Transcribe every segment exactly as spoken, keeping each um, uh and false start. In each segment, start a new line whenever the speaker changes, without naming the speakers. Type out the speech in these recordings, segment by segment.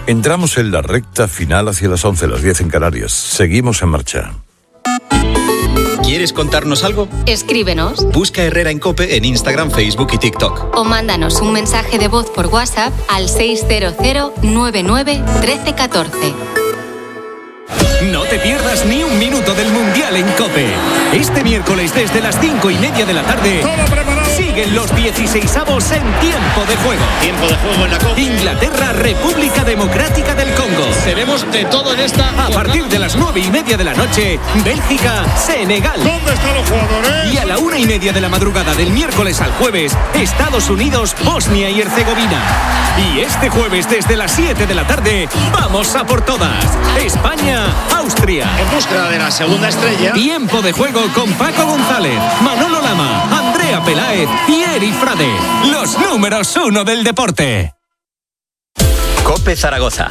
Entramos en la recta final hacia las once, las diez en Canarias. Seguimos en marcha.
¿Quieres contarnos algo?
Escríbenos.
Busca Herrera en COPE en Instagram, Facebook y TikTok.
O mándanos un mensaje de voz por WhatsApp al seis cero cero nueve nueve uno tres uno cuatro.
No te pierdas ni un minuto del Mundial en COPE. Este miércoles desde las cinco y media de la tarde siguen los dieciseisavos en tiempo de juego.
Tiempo de juego en la COPE.
Inglaterra, República Democrática del Congo.
Tenemos de todo en esta.
A partir de las nueve y media de la noche, Bélgica, Senegal.
¿Dónde están los jugadores?
Y a la una y media de la madrugada del miércoles al jueves, Estados Unidos, Bosnia y Herzegovina. Y este jueves desde las siete de la tarde, vamos a por todas. España, Austria.
En búsqueda de la segunda estrella.
Tiempo de juego con Paco González, Manolo Lama, Andrea Peláez y Eri Frade. Los números uno del deporte.
COPE Zaragoza.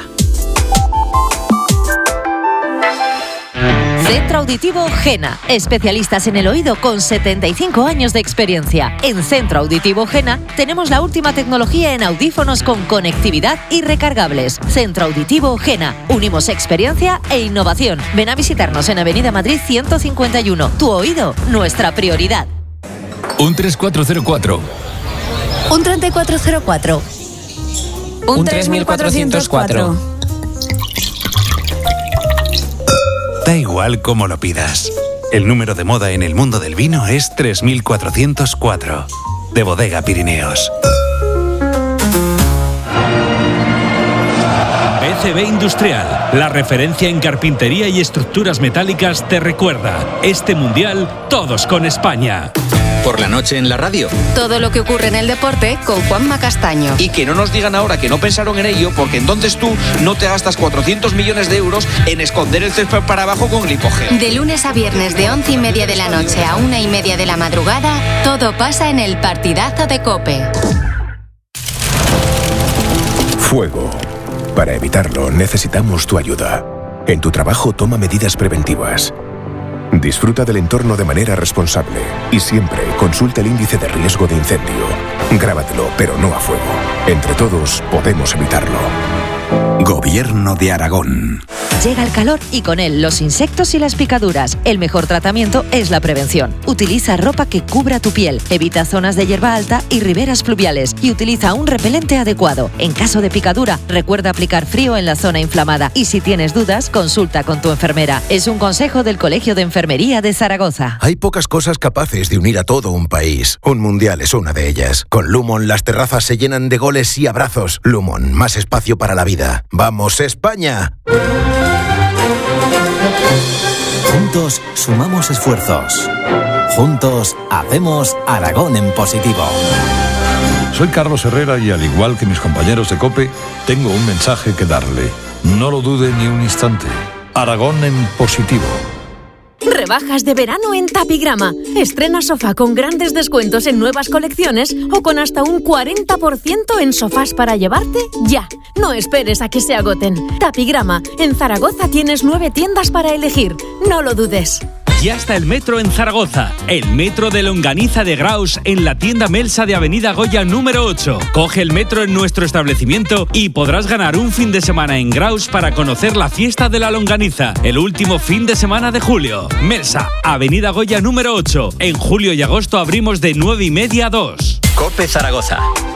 Centro Auditivo Gena, especialistas en el oído con setenta y cinco años de experiencia. En Centro Auditivo Gena tenemos la última tecnología en audífonos con conectividad y recargables. Centro Auditivo Gena, unimos experiencia e innovación. Ven a visitarnos en Avenida Madrid ciento cincuenta y uno. Tu oído, nuestra prioridad.
Un tres cuatro cero cuatro.
Un treinta y cuatro cero cuatro.
Un tres mil cuatrocientos cuatro.
Da igual cómo lo pidas. El número de moda en el mundo del vino es tres mil cuatrocientos cuatro. De Bodega Pirineos.
B C B Industrial, la referencia en carpintería y estructuras metálicas, te recuerda: este mundial, todos con España.
Por la noche en la radio.
Todo lo que ocurre en el deporte con Juanma Castaño.
Y que no nos digan ahora que no pensaron en ello, porque entonces tú no te gastas cuatrocientos millones de euros en esconder el césped para abajo con glipogel.
De lunes a viernes de once y media de la noche a una y media de la madrugada, todo pasa en el partidazo de COPE.
Fuego. Para evitarlo necesitamos tu ayuda. En tu trabajo toma medidas preventivas. Disfruta del entorno de manera responsable y siempre consulta el índice de riesgo de incendio. Grábatelo, pero no a fuego. Entre todos podemos evitarlo. Gobierno de Aragón.
Llega el calor y con él los insectos y las picaduras. El mejor tratamiento es la prevención. Utiliza ropa que cubra tu piel, evita zonas de hierba alta y riberas fluviales y utiliza un repelente adecuado. En caso de picadura, recuerda aplicar frío en la zona inflamada y si tienes dudas, consulta con tu enfermera. Es un consejo del Colegio de Enfermería de Zaragoza.
Hay pocas cosas capaces de unir a todo un país. Un mundial es una de ellas. Con Lumon las terrazas se llenan de goles y abrazos. Lumon, más espacio para la vida. ¡Vamos, España!
Juntos sumamos esfuerzos. Juntos hacemos Aragón en positivo.
Soy Carlos Herrera y al igual que mis compañeros de COPE, tengo un mensaje que darle. No lo dude ni un instante. Aragón en positivo.
Rebajas de verano en Tapigrama. Estrena sofá con grandes descuentos en nuevas colecciones o con hasta un cuarenta por ciento en sofás para llevarte ya. No esperes a que se agoten. Tapigrama. En Zaragoza tienes nueve tiendas para elegir. No lo dudes.
Ya está el metro en Zaragoza. El metro de Longaniza de Graus en la tienda Melsa de Avenida Goya número ocho. Coge el metro en nuestro establecimiento y podrás ganar un fin de semana en Graus para conocer la fiesta de la longaniza, el último fin de semana de julio. Melsa, Avenida Goya número ocho. En julio y agosto abrimos de nueve y media a dos.
COPE Zaragoza.